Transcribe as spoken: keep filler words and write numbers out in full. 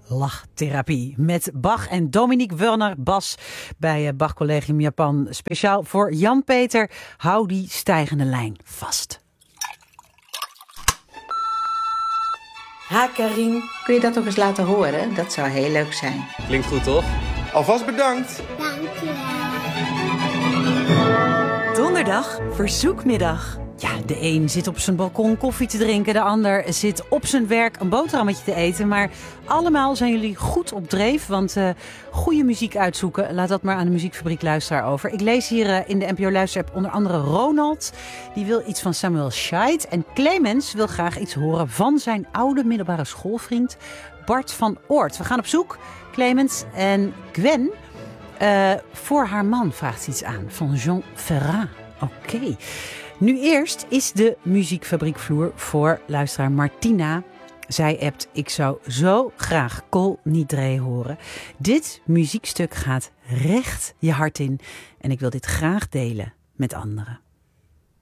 Lachtherapie met Bach en Dominique Wörner bas bij Bach Collegium Japan. Speciaal voor Jan-Peter. Hou die stijgende lijn vast. Ha, Karin. Kun je dat nog eens laten horen? Dat zou heel leuk zijn. Klinkt goed, toch? Alvast bedankt. Dankjewel. Donderdag, verzoekmiddag. Ja, de een zit op zijn balkon koffie te drinken. De ander zit op zijn werk een boterhammetje te eten. Maar allemaal zijn jullie goed op dreef. Want uh, goede muziek uitzoeken, laat dat maar aan de Muziekfabriek luisteraar over. Ik lees hier uh, in de N P O Luisterapp onder andere Ronald. Die wil iets van Samuel Scheidt. En Clemens wil graag iets horen van zijn oude middelbare schoolvriend Bart van Oort. We gaan op zoek, Clemens. En Gwen, uh, voor haar man vraagt ze iets aan van Jean Ferrat. Oké. Okay. Nu eerst is de Muziekfabriekvloer voor luisteraar Martina. Zij appt, ik zou zo graag Kol Nidre horen. Dit muziekstuk gaat recht je hart in en ik wil dit graag delen met anderen.